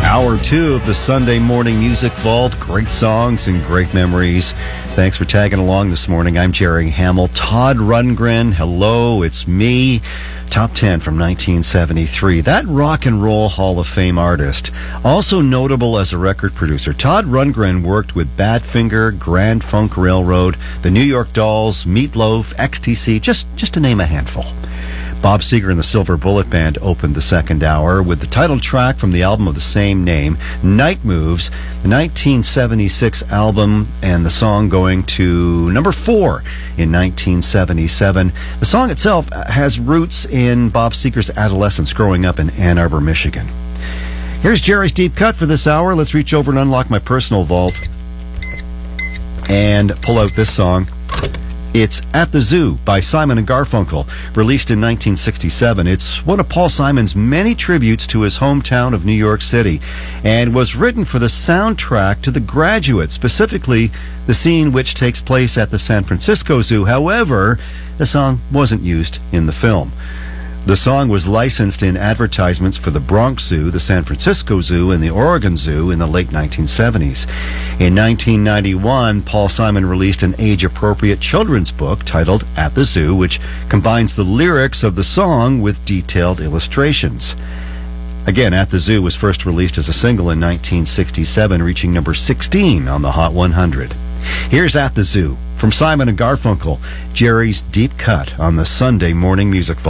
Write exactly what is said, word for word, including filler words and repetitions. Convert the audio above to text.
Hour two of the Sunday Morning Music Vault. Great songs and great memories. Thanks for tagging along this morning. I'm Jerry Hamill. Todd Rundgren, hello, it's me. Top ten from nineteen seventy-three. That Rock and Roll Hall of Fame artist. Also notable as a record producer, Todd Rundgren worked with Badfinger, Grand Funk Railroad, the New York Dolls, Meatloaf, X T C, just, just to name a handful. Bob Seger and the Silver Bullet Band opened the second hour with the title track from the album of the same name, Night Moves, the nineteen seventy-six album, and the song going to number four in nineteen seventy-seven. The song itself has roots in Bob Seger's adolescence growing up in Ann Arbor, Michigan. Here's Jerry's Deep Cut for this hour. Let's reach over and unlock my personal vault and pull out this song. It's At the Zoo by Simon and Garfunkel, released in nineteen sixty-seven. It's one of Paul Simon's many tributes to his hometown of New York City and was written for the soundtrack to The Graduate, specifically the scene which takes place at the San Francisco Zoo. However, the song wasn't used in the film. The song was licensed in advertisements for the Bronx Zoo, the San Francisco Zoo, and the Oregon Zoo in the late nineteen seventies. In nineteen ninety-one, Paul Simon released an age-appropriate children's book titled At the Zoo, which combines the lyrics of the song with detailed illustrations. Again, At the Zoo was first released as a single in nineteen sixty-seven, reaching number sixteen on the Hot one hundred. Here's At the Zoo from Simon and Garfunkel, Jerry's Deep Cut on the Sunday Morning Music Vault.